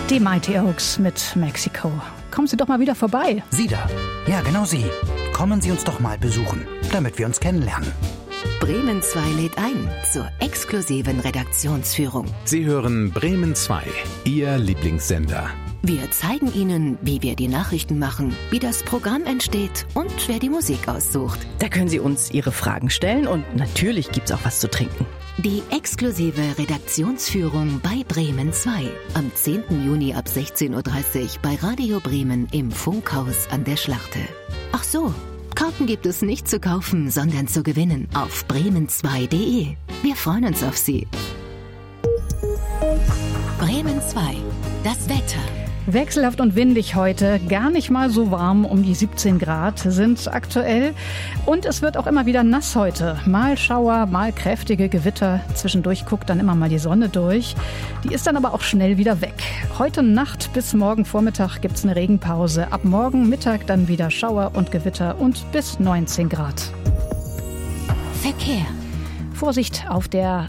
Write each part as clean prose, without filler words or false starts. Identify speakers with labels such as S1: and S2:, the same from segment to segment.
S1: Die Mighty Oaks mit Mexiko. Kommen Sie doch mal wieder vorbei.
S2: Sie da? Ja, genau Sie. Kommen Sie uns doch mal besuchen, damit wir uns kennenlernen.
S3: Bremen 2 lädt ein zur exklusiven Redaktionsführung.
S4: Sie hören Bremen 2, Ihr Lieblingssender.
S3: Wir zeigen Ihnen, wie wir die Nachrichten machen, wie das Programm entsteht und wer die Musik aussucht.
S5: Da können Sie uns Ihre Fragen stellen und natürlich gibt's auch was zu trinken.
S3: Die exklusive Redaktionsführung bei Bremen 2. Am 10. Juni ab 16.30 Uhr bei Radio Bremen im Funkhaus an der Schlachte. Ach so, Karten gibt es nicht zu kaufen, sondern zu gewinnen auf bremen2.de. Wir freuen uns auf Sie. Bremen 2. Das Wetter.
S1: Wechselhaft und windig heute, gar nicht mal so warm, um die 17 Grad sind aktuell. Und es wird auch immer wieder nass heute. Mal Schauer, mal kräftige Gewitter. Zwischendurch guckt dann immer mal die Sonne durch. Die ist dann aber auch schnell wieder weg. Heute Nacht bis morgen Vormittag gibt's eine Regenpause. Ab morgen Mittag dann wieder Schauer und Gewitter und bis 19 Grad.
S3: Verkehr.
S1: Vorsicht auf der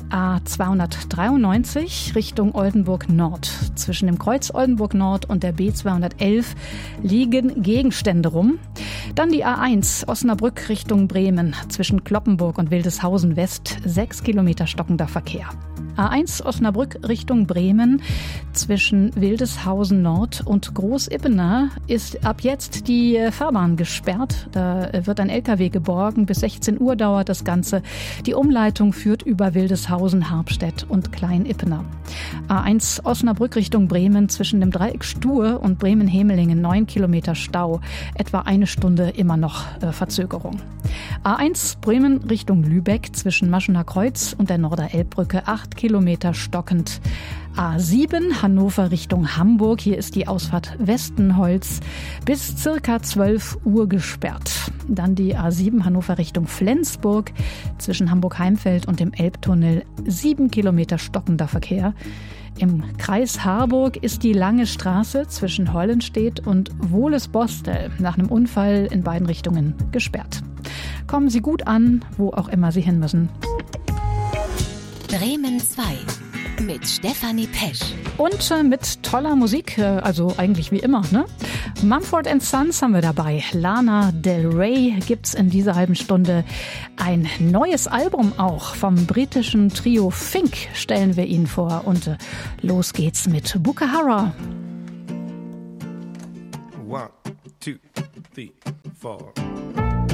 S1: A293 Richtung Oldenburg Nord. Zwischen dem Kreuz Oldenburg Nord und der B211 liegen Gegenstände rum. Dann die A1 Osnabrück Richtung Bremen. Zwischen Cloppenburg und Wildeshausen West 6 Kilometer stockender Verkehr. A1 Osnabrück Richtung Bremen. Zwischen Wildeshausen Nord und Großippener ist ab jetzt die Fahrbahn gesperrt. Da wird ein LKW geborgen. Bis 16 Uhr dauert das Ganze. Die Umleitung führt über Wildeshausen, Harpstedt und Klein-Ippener. A1 Osnabrück Richtung Bremen. Zwischen dem Dreieck Stur und Bremen-Hemelingen 9 Kilometer Stau. Etwa eine Stunde immer noch Verzögerung. A1 Bremen Richtung Lübeck. Zwischen Maschener Kreuz und der Norderelbbrücke 8 Kilometer stockend. A7 Hannover Richtung Hamburg. Hier ist die Ausfahrt Westenholz bis circa 12 Uhr gesperrt. Dann die A7 Hannover Richtung Flensburg. Zwischen Hamburg-Heimfeld und dem Elbtunnel 7 Kilometer stockender Verkehr. Im Kreis Harburg ist die Lange Straße zwischen Hollenstedt und Wohles-Bostel nach einem Unfall in beiden Richtungen gesperrt. Kommen Sie gut an, wo auch immer Sie hin müssen.
S3: Bremen 2 mit Stefanie Pesch.
S1: Und mit toller Musik, also eigentlich wie immer, ne? Mumford & Sons haben wir dabei. Lana Del Rey gibt's in dieser halben Stunde. Ein neues Album auch vom britischen Trio Fink stellen wir Ihnen vor. Und los geht's mit Bukahara.
S6: 1, 2, 3, 4